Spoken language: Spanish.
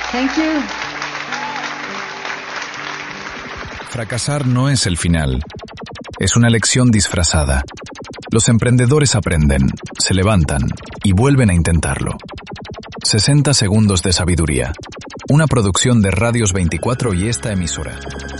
Thank you. Fracasar no es el final. Es una lección disfrazada. Los emprendedores aprenden, se levantan y vuelven a intentarlo. 60 segundos de sabiduría. Una producción de Radios 24 y esta emisora.